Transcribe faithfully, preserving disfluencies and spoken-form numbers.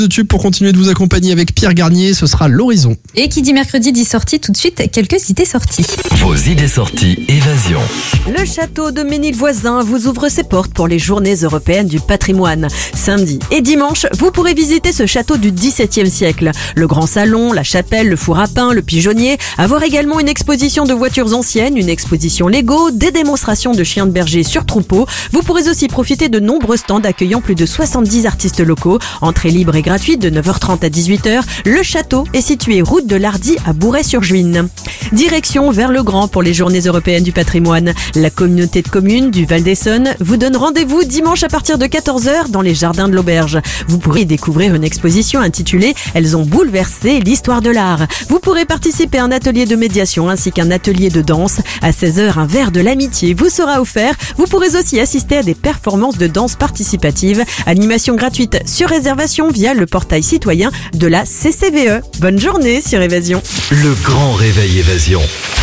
De tubes pour continuer de vous accompagner avec Pierre Garnier, ce sera l'horizon. Et qui dit mercredi dit sortie, tout de suite quelques idées sorties. Vos idées sorties, évasion. Le château de Ménilvoisin vous ouvre ses portes pour les journées européennes du patrimoine. Samedi et dimanche, vous pourrez visiter ce château du dix-septième siècle. Le grand salon, la chapelle, le four à pain, le pigeonnier. Avoir également une exposition de voitures anciennes, une exposition Lego, des démonstrations de chiens de berger sur troupeau. Vous pourrez aussi profiter de nombreux stands accueillant plus de soixante-dix artistes locaux. Entrée libre et gratuite de neuf heures trente à dix-huit heures. Le château est situé route de l'Hardy à Bourret-sur-Juine. Direction vers le Grand pour les journées européennes du patrimoine. La communauté de communes du Val d'Essonne vous donne rendez-vous dimanche à partir de quatorze heures dans les jardins de l'auberge. Vous pourrez découvrir une exposition intitulée « Elles ont bouleversé l'histoire de l'art ». Vous pourrez participer à un atelier de médiation ainsi qu'un atelier de danse. À seize heures, un verre de l'amitié vous sera offert. Vous pourrez aussi assister à des performances de danse participative. Animation gratuite sur réservation via le portail citoyen de la C C V E. Bonne journée sur Évasion. Le grand réveil évasion.